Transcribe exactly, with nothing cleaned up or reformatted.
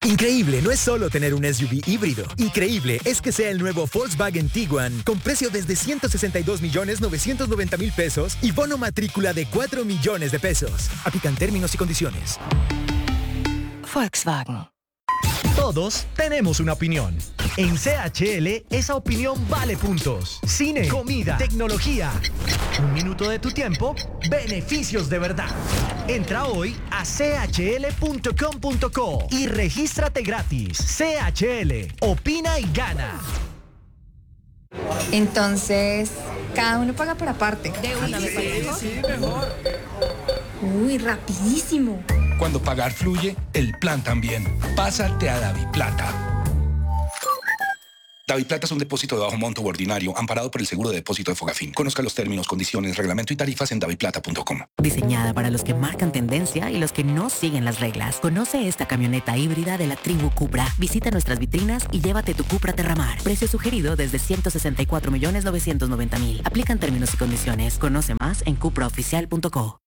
Increíble no es solo tener un S U V híbrido. Increíble es que sea el nuevo Volkswagen Tiguan con precio desde ciento sesenta y dos millones novecientos noventa mil pesos y bono matrícula de cuatro millones de pesos. Aplican términos y condiciones. Volkswagen. Todos tenemos una opinión. En C H L, esa opinión vale puntos. Cine, comida, tecnología. Un minuto de tu tiempo, beneficios de verdad. Entra hoy a c h l punto com punto co y regístrate gratis. C H L, opina y gana. Entonces, cada uno paga por aparte. De una, me parece. Sí, sí, mejor. Uy, rapidísimo. Cuando pagar fluye, el plan también. Pásate a DaviPlata. DaviPlata es un depósito de bajo monto u ordinario amparado por el seguro de depósito de Fogafín. Conozca los términos, condiciones, reglamento y tarifas en daviplata punto com. Diseñada para los que marcan tendencia y los que no siguen las reglas. Conoce esta camioneta híbrida de la tribu Cupra. Visita nuestras vitrinas y llévate tu Cupra Terramar. Precio sugerido desde ciento sesenta y cuatro millones novecientos noventa mil. Aplican términos y condiciones. Conoce más en cupra oficial punto co.